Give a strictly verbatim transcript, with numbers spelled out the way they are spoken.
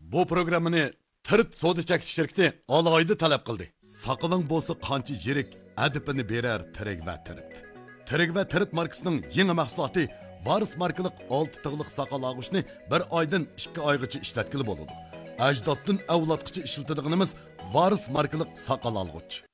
bu programmani Tirt soda chekish shirkati alohida talab qildi. Saqaling bo'lsa qancha yirik adibini berar Tirik va Tirt. Tirik va Tirt markasining yangi mahsuloti Varis markalik olti tig'liq saqal og'ushni bir oydan ikki oygacha ishlatkili bo'ladi. Ajdoddan avlodgacha ishlatilganimiz Varis markalik saqal olg'uch.